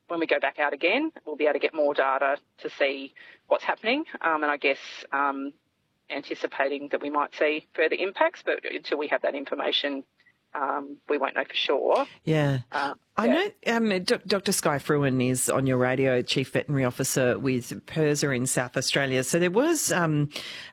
when we go back out again, we'll be able to get more data to see what's happening, and I guess anticipating that we might see further impacts, but until we have that information, we won't know for sure. Yeah. I know Dr Skye Fruin is on your radio, Chief Veterinary Officer with PIRSA in South Australia. So there was some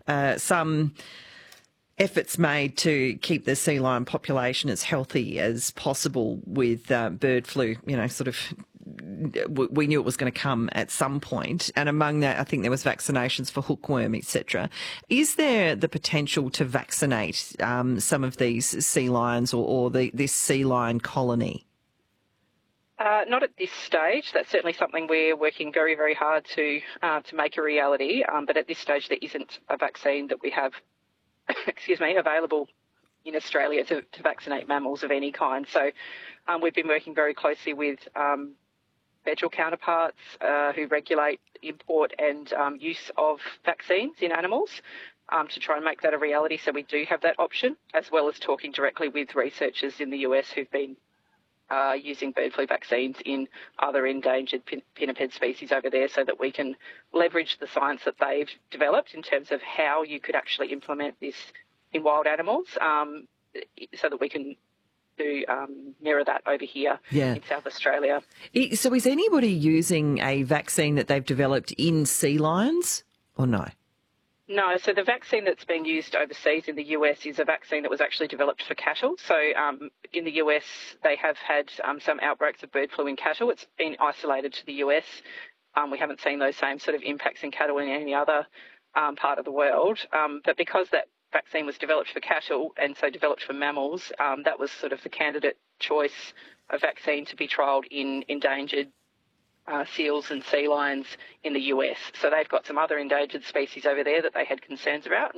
efforts made to keep the sea lion population as healthy as possible with bird flu, sort of. We knew it was going to come at some point, and among that I think there was vaccinations for hookworm, etc. Is there the potential to vaccinate some of these sea lions or this sea lion colony? Not at this stage. That's certainly something we're working very, very hard to make a reality, but at this stage there isn't a vaccine that we have available in Australia to vaccinate mammals of any kind. So we've been working very closely with federal counterparts who regulate import and use of vaccines in animals to try and make that a reality. So we do have that option, as well as talking directly with researchers in the US who've been using bird flu vaccines in other endangered pinniped species over there, so that we can leverage the science that they've developed in terms of how you could actually implement this in wild animals, so that we can do mirror that over here in South Australia. So is anybody using a vaccine that they've developed in sea lions or no? No, so the vaccine that's being used overseas in the US is a vaccine that was actually developed for cattle. So in the US, they have had some outbreaks of bird flu in cattle. It's been isolated to the US. We haven't seen those same sort of impacts in cattle in any other part of the world. But because that vaccine was developed for cattle and so developed for mammals, that was sort of the candidate choice of vaccine to be trialled in endangered seals and sea lions in the US. So they've got some other endangered species over there that they had concerns about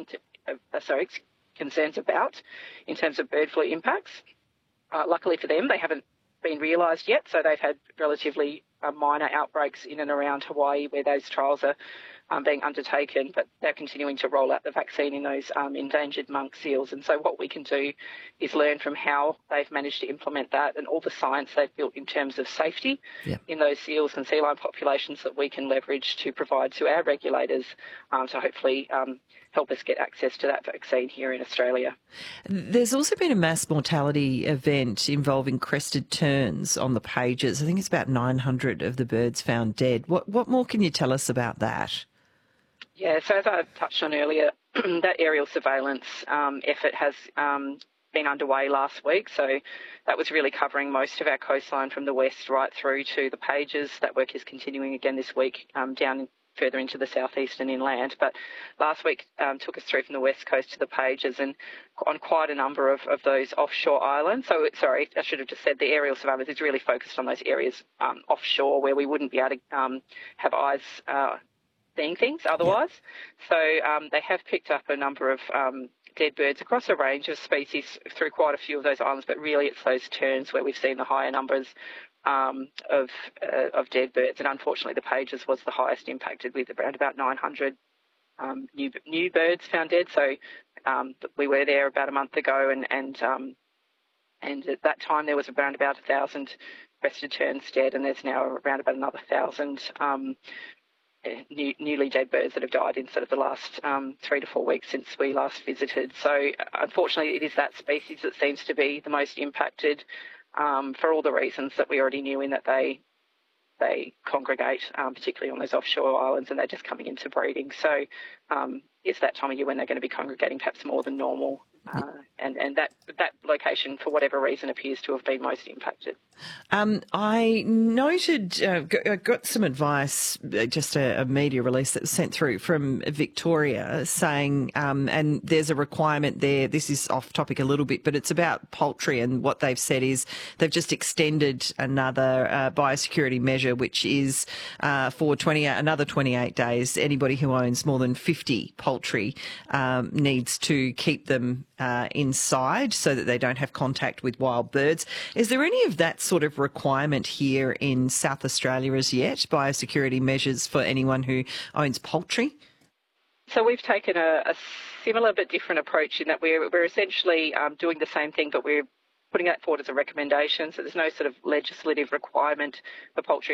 in terms of bird flu impacts. Luckily for them, they haven't been realised yet, so they've had relatively minor outbreaks in and around Hawaii where those trials are being undertaken, but they're continuing to roll out the vaccine in those endangered monk seals. And so what we can do is learn from how they've managed to implement that and all the science they've built in terms of safety in those seals and sea lion populations that we can leverage to provide to our regulators to hopefully help us get access to that vaccine here in Australia. There's also been a mass mortality event involving crested terns on the pages. I think it's about 900 of the birds found dead. What more can you tell us about that? Yeah, so as I touched on earlier, that aerial surveillance effort has been underway last week. So that was really covering most of our coastline from the west right through to the pages. That work is continuing again this week down further into the southeast and inland. But last week took us through from the west coast to the pages and on quite a number of those offshore islands. So, sorry, I should have just said the aerial surveillance is really focused on those areas offshore where we wouldn't be able to have eyes seeing things otherwise. So they have picked up a number of dead birds across a range of species through quite a few of those islands, but really it's those terns where we've seen the higher numbers of dead birds. And unfortunately the pages was the highest impacted with around about 900 new birds found dead. So we were there about a month ago and at that time there was around about 1,000 crested terns dead, and there's now around about another 1,000 newly dead birds that have died in sort of the last 3 to 4 weeks since we last visited. So unfortunately it is that species that seems to be the most impacted for all the reasons that we already knew, in that they congregate, particularly on those offshore islands, and they're just coming into breeding. So it's that time of year when they're going to be congregating perhaps more than normal. And that location, for whatever reason, appears to have been most impacted. I noted, got some advice, just a media release that was sent through from Victoria saying, and there's a requirement there, this is off topic a little bit, but it's about poultry, and what they've said is they've just extended another biosecurity measure, which is for another 28 days. Anybody who owns more than 50 poultry needs to keep them inside so that they don't have contact with wild birds. Is there any of that sort of requirement here in South Australia as yet, biosecurity measures for anyone who owns poultry? So we've taken a similar but different approach in that we're essentially doing the same thing, but we're putting that forward as a recommendation. So there's no sort of legislative requirement for poultry